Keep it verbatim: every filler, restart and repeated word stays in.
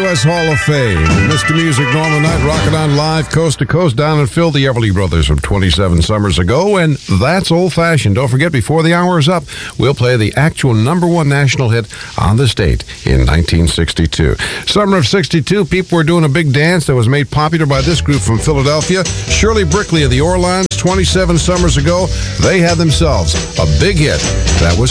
U S Hall of Fame. Mister Music, Norman Knight, rocking on live coast to coast down in Phil, the Everly Brothers from twenty-seven summers ago, and that's old-fashioned. Don't forget, before the hour is up, we'll play the actual number one national hit on this date in nineteen sixty-two. Summer of sixty-two, people were doing a big dance that was made popular by this group from Philadelphia. Shirley Brickley of the Orlans, twenty-seven summers ago, they had themselves a big hit. That was